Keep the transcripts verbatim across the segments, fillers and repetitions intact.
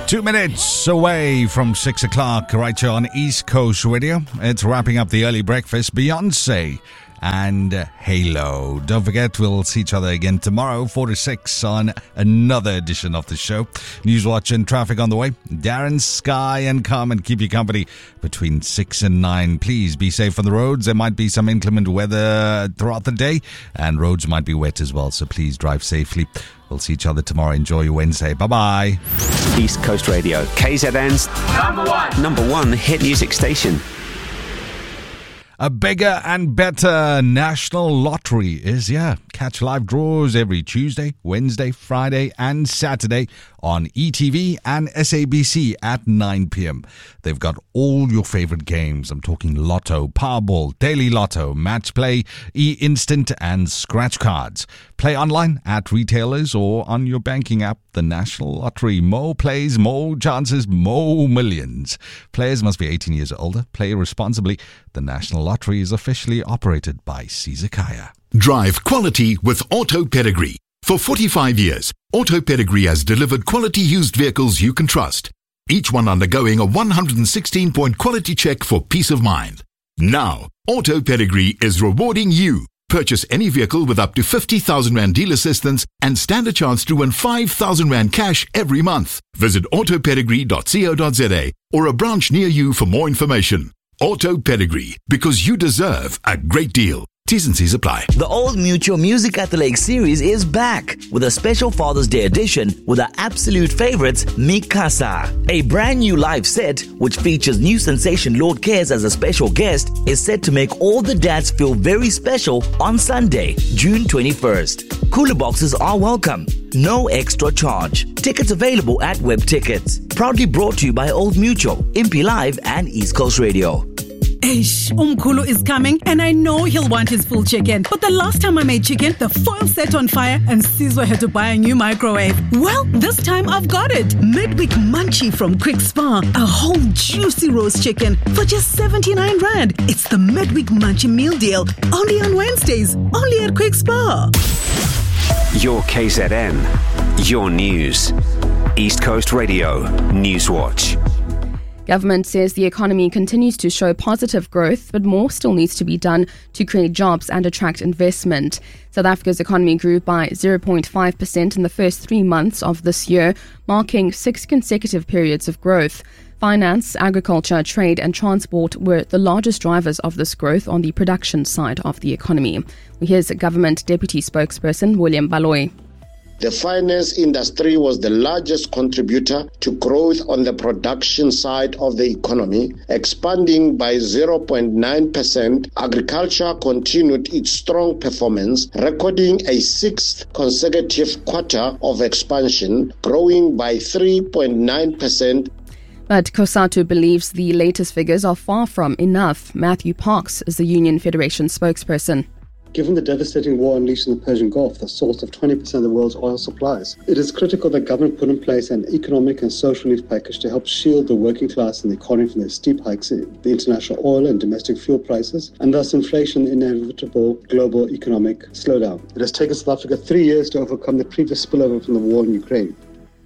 Two minutes away from six o'clock, right here on East Coast Radio. It's wrapping up the early breakfast. Beyonce and Halo. Don't forget, we'll see each other again tomorrow, four to six, on another edition of the show. Newswatch and traffic on the way. Darren, Sky and Carmen keep you company between six and nine. Please be safe on the roads. There might be some inclement weather throughout the day, and roads might be wet as well, so please drive safely. We'll see each other tomorrow. Enjoy your Wednesday. Bye-bye. East Coast Radio, K Z N's number one, number one hit music station. A bigger and better national lottery is here. Catch live draws every Tuesday, Wednesday, Friday and Saturday on E T V and S A B C at nine p.m. They've got all your favorite games. I'm talking Lotto, Powerball, Daily Lotto, Match Play, E-Instant and Scratch Cards. Play online at retailers or on your banking app. The National Lottery. More plays, more chances, more millions. Players must be eighteen years or older. Play responsibly. The National Lottery is officially operated by Caesar Kaya. Drive quality with Auto Pedigree. For forty-five years, Auto Pedigree has delivered quality used vehicles you can trust. Each one undergoing a one hundred sixteen point quality check for peace of mind. Now, Auto Pedigree is rewarding you. Purchase any vehicle with up to fifty thousand rand deal assistance and stand a chance to win five thousand rand cash every month. Visit auto pedigree dot co dot za or a branch near you for more information. Auto Pedigree, because you deserve a great deal. T's and C's apply. The Old Mutual Music at the Lake series is back with a special Father's Day edition with our absolute favorites, Mikasa. A brand new live set, which features new sensation Lord Cares as a special guest, is set to make all the dads feel very special on Sunday, June twenty-first. Cooler boxes are welcome. No extra charge. Tickets available at Web Tickets. Proudly brought to you by Old Mutual, Impi Live and East Coast Radio. Eish, Umkhulu is coming and I know he'll want his full chicken. But the last time I made chicken, the foil set on fire and Sizwe had to buy a new microwave. Well, this time I've got it. Midweek Munchie from Quick Spa. A whole juicy roast chicken for just seventy-nine rand. It's the Midweek Munchie meal deal. Only on Wednesdays. Only at Quick Spa. Your K Z N. Your news. East Coast Radio. Newswatch. Government says the economy continues to show positive growth, but more still needs to be done to create jobs and attract investment. South Africa's economy grew by zero point five percent in the first three months of this year, marking six consecutive periods of growth. Finance, agriculture, trade and transport were the largest drivers of this growth on the production side of the economy. Here's Government Deputy Spokesperson William Baloyi. The finance industry was the largest contributor to growth on the production side of the economy, expanding by zero point nine percent. Agriculture continued its strong performance, recording a sixth consecutive quarter of expansion, growing by three point nine percent. But COSATU believes the latest figures are far from enough. Matthew Parks is the Union Federation spokesperson. Given the devastating war unleashed in the Persian Gulf, the source of twenty percent of the world's oil supplies, it is critical that government put in place an economic and social relief package to help shield the working class and the economy from the steep hikes in the international oil and domestic fuel prices, and thus inflation and inevitable global economic slowdown. It has taken South Africa three years to overcome the previous spillover from the war in Ukraine.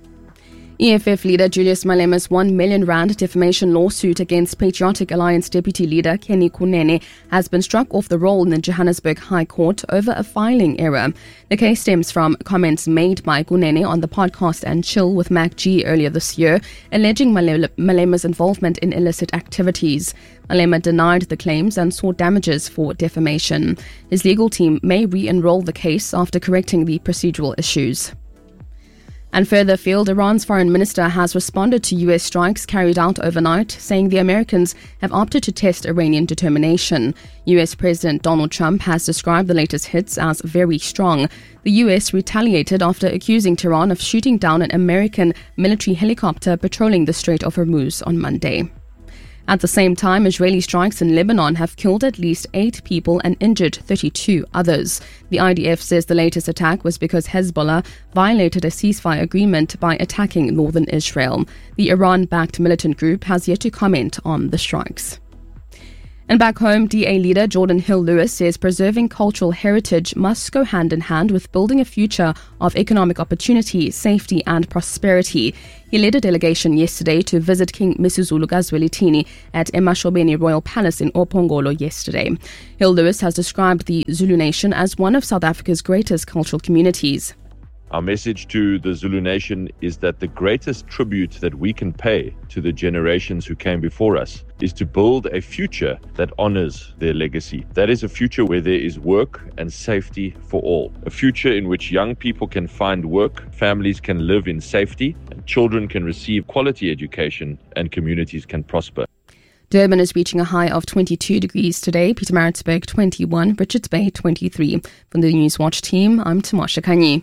E F F leader Julius Malema's one million rand defamation lawsuit against Patriotic Alliance deputy leader Kenny Kunene has been struck off the roll in the Johannesburg High Court over a filing error. The case stems from comments made by Kunene on the podcast and Chill with Mac G earlier this year, alleging Malema's involvement in illicit activities. Malema denied the claims and sought damages for defamation. His legal team may re-enroll the case after correcting the procedural issues. And further afield, Iran's foreign minister has responded to U S strikes carried out overnight, saying the Americans have opted to test Iranian determination. U S President Donald Trump has described the latest hits as very strong. The U S retaliated after accusing Tehran of shooting down an American military helicopter patrolling the Strait of Hormuz on Monday. At the same time, Israeli strikes in Lebanon have killed at least eight people and injured thirty-two others. The I D F says the latest attack was because Hezbollah violated a ceasefire agreement by attacking northern Israel. The Iran-backed militant group has yet to comment on the strikes. And back home, D A leader Jordan Hill-Lewis says preserving cultural heritage must go hand in hand with building a future of economic opportunity, safety and prosperity. He led a delegation yesterday to visit King Misuzulu kaZwelithini at Emashobeni Royal Palace in Opongolo yesterday. Hill-Lewis has described the Zulu nation as one of South Africa's greatest cultural communities. Our message to the Zulu nation is that the greatest tribute that we can pay to the generations who came before us is to build a future that honors their legacy. That is a future where there is work and safety for all. A future in which young people can find work, families can live in safety, and children can receive quality education, and communities can prosper. Durban is reaching a high of twenty-two degrees today, Pietermaritzburg twenty-one, Richards Bay twenty-three. From the Newswatch team, I'm Tamasha Kanyi.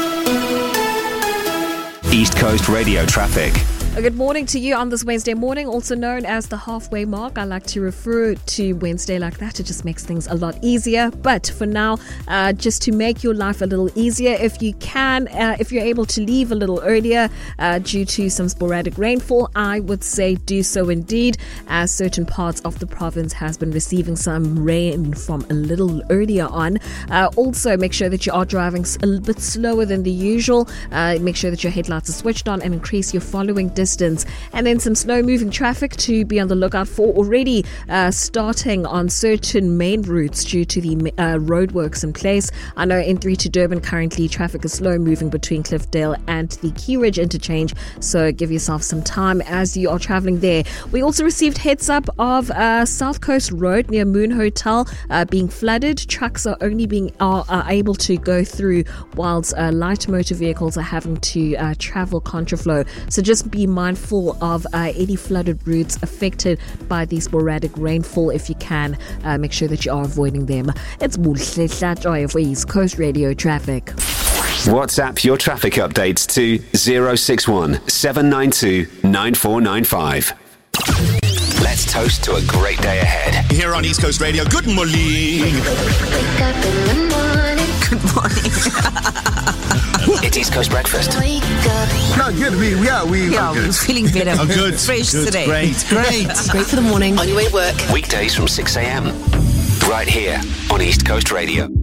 East Coast Radio traffic. A good morning to you on this Wednesday morning, also known as the halfway mark. I like to refer to Wednesday like that. It just makes things a lot easier. But for now, uh, just to make your life a little easier, if you can, uh, if you're able to leave a little earlier uh, due to some sporadic rainfall, I would say do so indeed, as certain parts of the province has been receiving some rain from a little earlier on. Uh, also, make sure that you are driving a little bit slower than the usual. Uh, make sure that your headlights are switched on and increase your following distance. And then some slow moving traffic to be on the lookout for already uh, starting on certain main routes due to the uh, roadworks in place. I know N three to Durban currently traffic is slow moving between Cliffdale and the Key Ridge interchange, so give yourself some time as you are travelling there. We also received heads up of uh, South Coast Road near Moon Hotel uh, being flooded. Trucks are only being are, are able to go through, whilst uh, light motor vehicles are having to uh, travel contraflow. So just be mindful of uh, any flooded routes affected by the sporadic rainfall. If you can, uh, make sure that you are avoiding them. It's Muhle Joy for East Coast Radio Traffic. WhatsApp your traffic updates to zero six one seven nine two nine four nine five. Let's toast to a great day ahead. Here on East Coast Radio, good morning. Wake up in the morning. Good morning. It's East Coast Breakfast. Wake up. No, good. We, yeah, we yeah, are good. We're feeling better. I'm good. Fresh good. today. Great, great. Great for the morning. On your way to work. Weekdays from six a.m. Right here on East Coast Radio.